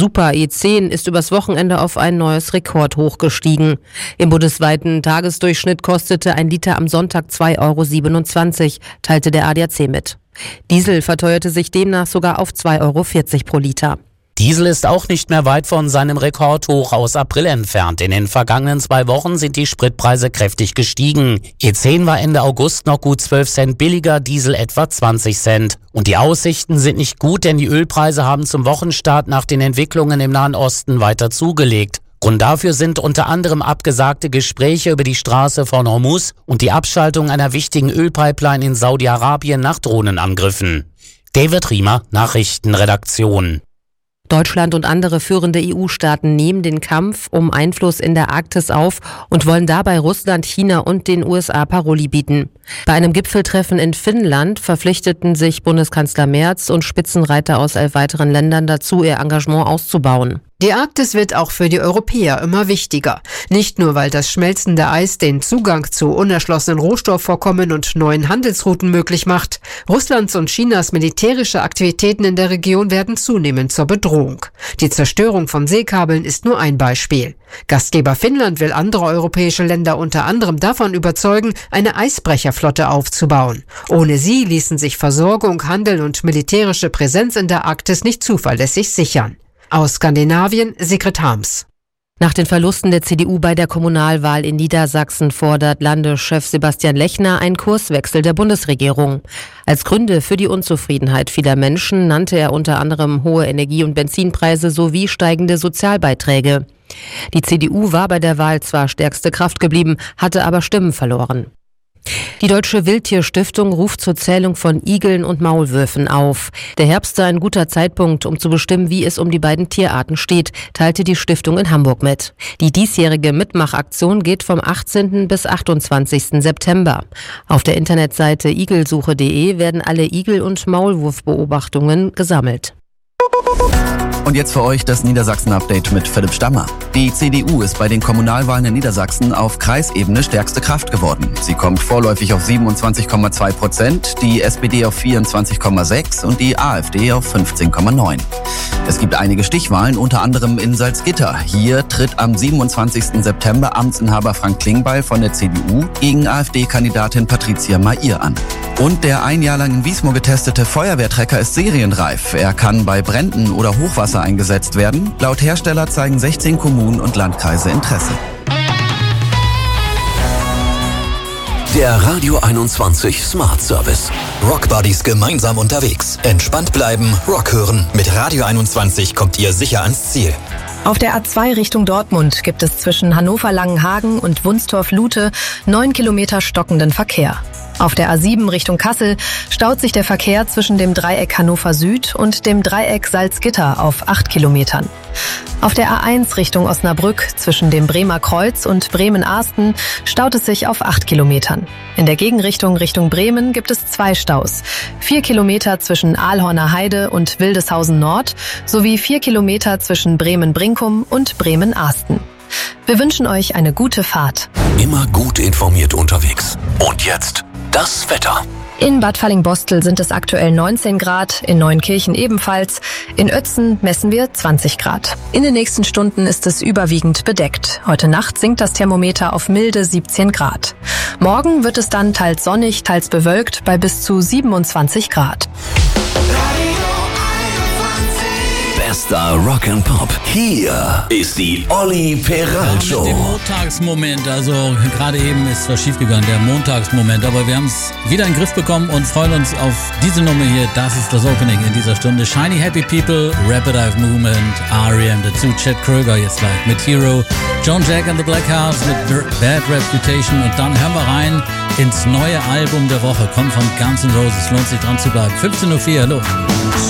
Super E10 ist übers Wochenende auf ein neues Rekordhoch gestiegen. Im bundesweiten Tagesdurchschnitt kostete ein Liter am Sonntag 2,27 €, teilte der ADAC mit. Diesel verteuerte sich demnach sogar auf 2,40 € pro Liter. Diesel ist auch nicht mehr weit von seinem Rekordhoch aus April entfernt. In den vergangenen 2 Wochen sind die Spritpreise kräftig gestiegen. E10 war Ende August noch gut 12 Cent billiger, Diesel etwa 20 Cent. Und die Aussichten sind nicht gut, denn die Ölpreise haben zum Wochenstart nach den Entwicklungen im Nahen Osten weiter zugelegt. Grund dafür sind unter anderem abgesagte Gespräche über die Straße von Hormuz und die Abschaltung einer wichtigen Ölpipeline in Saudi-Arabien nach Drohnenangriffen. David Riemer, Nachrichtenredaktion. Deutschland und andere führende EU-Staaten nehmen den Kampf um Einfluss in der Arktis auf und wollen dabei Russland, China und den USA Paroli bieten. Bei einem Gipfeltreffen in Finnland verpflichteten sich Bundeskanzler Merz und Spitzenreiter aus 11 weiteren Ländern dazu, ihr Engagement auszubauen. Die Arktis wird auch für die Europäer immer wichtiger. Nicht nur, weil das schmelzende Eis den Zugang zu unerschlossenen Rohstoffvorkommen und neuen Handelsrouten möglich macht. Russlands und Chinas militärische Aktivitäten in der Region werden zunehmend zur Bedrohung. Die Zerstörung von Seekabeln ist nur ein Beispiel. Gastgeber Finnland will andere europäische Länder unter anderem davon überzeugen, eine Eisbrecherflotte aufzubauen. Ohne sie ließen sich Versorgung, Handel und militärische Präsenz in der Arktis nicht zuverlässig sichern. Aus Skandinavien, Sigrid Harms. Nach den Verlusten der CDU bei der Kommunalwahl in Niedersachsen fordert Landeschef Sebastian Lechner einen Kurswechsel der Bundesregierung. Als Gründe für die Unzufriedenheit vieler Menschen nannte er unter anderem hohe Energie- und Benzinpreise sowie steigende Sozialbeiträge. Die CDU war bei der Wahl zwar stärkste Kraft geblieben, hatte aber Stimmen verloren. Die Deutsche Wildtierstiftung ruft zur Zählung von Igeln und Maulwürfen auf. Der Herbst sei ein guter Zeitpunkt, um zu bestimmen, wie es um die beiden Tierarten steht, teilte die Stiftung in Hamburg mit. Die diesjährige Mitmachaktion geht vom 18. bis 28. September. Auf der Internetseite igelsuche.de werden alle Igel- und Maulwurfbeobachtungen gesammelt. Und jetzt für euch das Niedersachsen-Update mit Philipp Stammer. Die CDU ist bei den Kommunalwahlen in Niedersachsen auf Kreisebene stärkste Kraft geworden. Sie kommt vorläufig auf 27,2%, die SPD auf 24,6% und die AfD auf 15,9%. Es gibt einige Stichwahlen, unter anderem in Salzgitter. Hier tritt am 27. September Amtsinhaber Frank Klingbeil von der CDU gegen AfD-Kandidatin Patricia Mair an. Und der ein Jahr lang in Wiesmoor getestete Feuerwehrtrecker ist serienreif. Er kann bei Bränden oder Hochwasser eingesetzt werden. Laut Hersteller zeigen 16 Kommunen und Landkreise Interesse. Der Radio 21 Smart Service. Rockbuddies gemeinsam unterwegs. Entspannt bleiben, Rock hören. Mit Radio 21 kommt ihr sicher ans Ziel. Auf der A2 Richtung Dortmund gibt es zwischen Hannover-Langenhagen und Wunstorf-Lute 9 Kilometer stockenden Verkehr. Auf der A7 Richtung Kassel staut sich der Verkehr zwischen dem Dreieck Hannover Süd und dem Dreieck Salzgitter auf 8 Kilometern. Auf der A1 Richtung Osnabrück zwischen dem Bremer Kreuz und Bremen-Arsten staut es sich auf 8 Kilometern. In der Gegenrichtung Richtung Bremen gibt es 2 Staus. 4 Kilometer zwischen Aalhorner Heide und Wildeshausen Nord sowie 4 Kilometer zwischen Bremen-Brinkum und Bremen-Arsten. Wir wünschen euch eine gute Fahrt. Immer gut informiert unterwegs. Und jetzt das Wetter. In Bad Fallingbostel sind es aktuell 19 Grad, in Neunkirchen ebenfalls. In Oetzen messen wir 20 Grad. In den nächsten Stunden ist es überwiegend bedeckt. Heute Nacht sinkt das Thermometer auf milde 17 Grad. Morgen wird es dann teils sonnig, teils bewölkt bei bis zu 27 Grad. Bester Rock and Pop. Hier ist die Olli Peral Show. Mit dem Montagsmoment, also gerade eben ist was schiefgegangen, der Montagsmoment, aber wir haben es wieder in den Griff bekommen und freuen uns auf diese Nummer hier. Das ist das Opening in dieser Stunde. Shiny Happy People, Rapid Eye Movement, R.E.M. dazu, Chet Kröger jetzt live mit Hero, Joan Jett and the Black Hearts mit Bad Reputation und dann hören wir rein ins neue Album der Woche. Kommt von Guns N' Roses, lohnt sich dran zu bleiben. 15:04 Uhr, hallo.